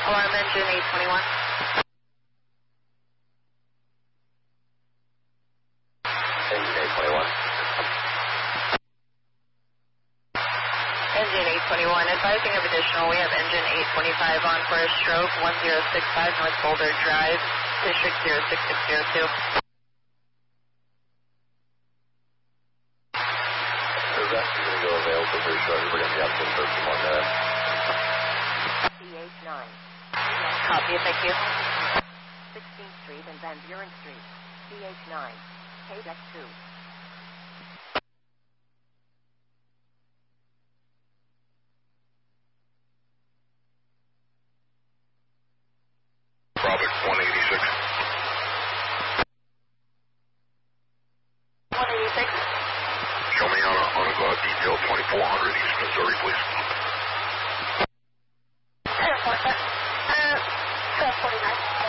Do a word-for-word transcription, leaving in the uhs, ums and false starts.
Alarm engine eight twenty-one. Engine eight twenty-one. Engine eight twenty-one, advising of additional, we have engine eight twenty-five on for a stroke, one zero six five North Boulder Drive, District zero six six zero two. The rest is going to go available very shortly. We're going to be up to the first one there. C H nine. Copy, thank you. sixteenth Street and Van Buren Street. C H nine. K X two. Bravo one eighty-six. one eighty-six. Show me on a, on a uh, detail twenty-four hundred East Missouri, please. ten forty-nine. Uh, twelve forty-nine.